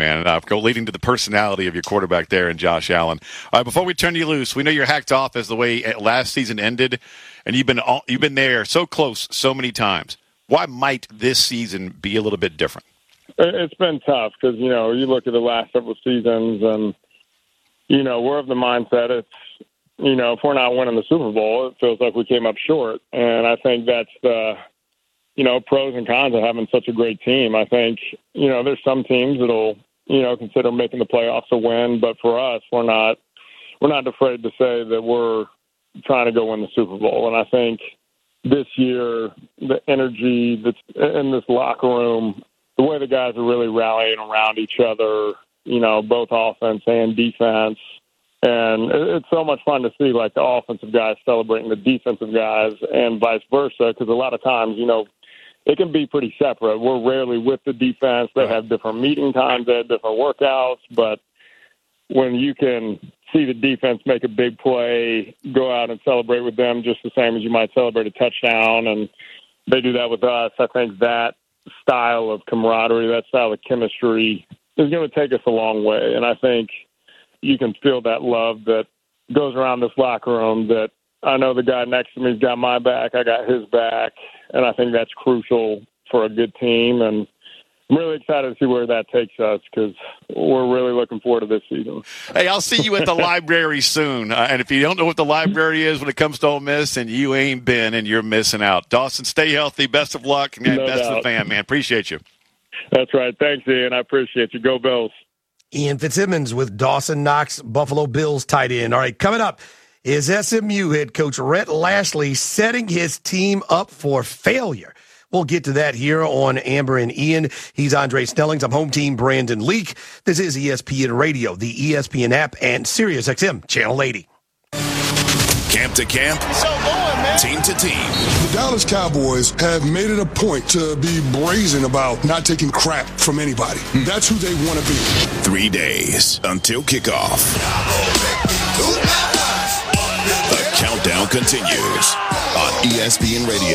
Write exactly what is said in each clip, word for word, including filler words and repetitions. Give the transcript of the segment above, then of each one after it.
man. Uh, go leading to the personality of your quarterback there in Josh Allen. All right, before we turn you loose, we know you're hacked off as the way last season ended, and you've been all, you've been there so close so many times. Why might this season be a little bit different? It's been tough because, you know, you look at the last several seasons and, you know, we're of the mindset it's, you know, if we're not winning the Super Bowl, it feels like we came up short. And I think that's the, you know, pros and cons of having such a great team. I think, you know, there's some teams that'll, you know, consider making the playoffs a win. But for us, we're not, we're not afraid to say that we're trying to go win the Super Bowl. And I think this year, the energy that's in this locker room, the way the guys are really rallying around each other, you know, both offense and defense. And it's so much fun to see, like, the offensive guys celebrating the defensive guys and vice versa, because a lot of times, you know, it can be pretty separate. We're rarely with the defense. They have different meeting times. They have different workouts. But when you can see the defense make a big play, go out and celebrate with them just the same as you might celebrate a touchdown, and they do that with us, I think that style of camaraderie, that style of chemistry is going to take us a long way. And I think you can feel that love that goes around this locker room, that I know the guy next to me's got my back, I got his back, and I think that's crucial for a good team. And I'm really excited to see where that takes us because we're really looking forward to this season. Hey, I'll see you at the library soon. Uh, and if you don't know what the library is when it comes to Ole Miss, and you ain't been, and you're missing out. Dawson, stay healthy. Best of luck. And No best doubt. of the fan, man. Appreciate you. That's right. Thanks, Ian. I appreciate you. Go Bills. Ian Fitzsimmons with Dawson Knox, Buffalo Bills tight end. All right, coming up is S M U head coach Rhett Lashlee setting his team up for failure. We'll get to that here on Amber and Ian. He's Andre Snellings. I'm home team Brandon Leak. This is E S P N Radio, the E S P N app, and Sirius X M Channel eighty. Camp to camp, so going, man. Team to team. The Dallas Cowboys have made it a point to be brazen about not taking crap from anybody. That's who they want to be. Three days until kickoff. The countdown continues on E S P N Radio.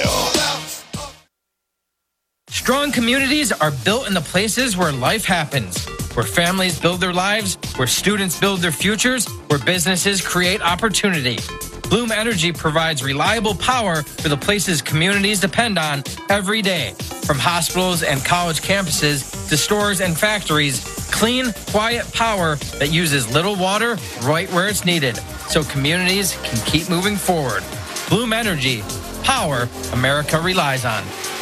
Strong communities are built in the places where life happens, where families build their lives, where students build their futures, where businesses create opportunity. Bloom Energy provides reliable power for the places communities depend on every day. From hospitals and college campuses to stores and factories, clean, quiet power that uses little water right where it's needed, so communities can keep moving forward. Bloom Energy, power America relies on.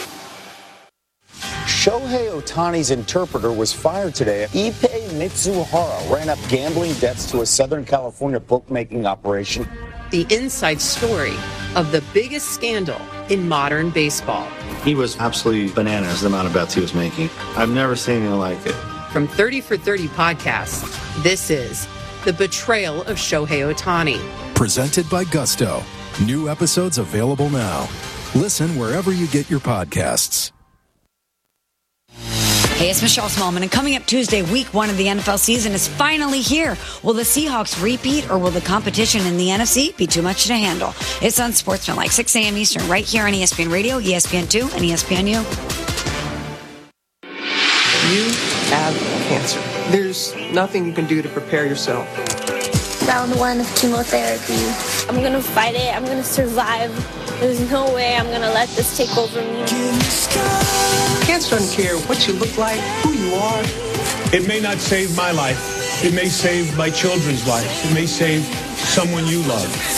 Shohei Ohtani's interpreter was fired today. Ippei Mitsuhara ran up gambling debts to a Southern California bookmaking operation. The inside story of the biggest scandal in modern baseball. He was absolutely bananas, the amount of bets he was making. I've never seen anything like it. From thirty for thirty podcasts, this is The Betrayal of Shohei Ohtani. Presented by Gusto. New episodes available now. Listen wherever you get your podcasts. Hey, it's Michelle Smallman, and coming up Tuesday, week one of the N F L season is finally here. Will the Seahawks repeat, or will the competition in the N F C be too much to handle? It's on Sportsman, six a.m. Eastern, right here on E S P N Radio, E S P N two, and E S P N U. You have cancer. There's nothing you can do to prepare yourself. Round one of chemotherapy. I'm going to fight it. I'm going to survive. There's no way I'm going to let this take over me. Cancer doesn't care what you look like, who you are. It may not save my life. It may save my children's life. It may save someone you love.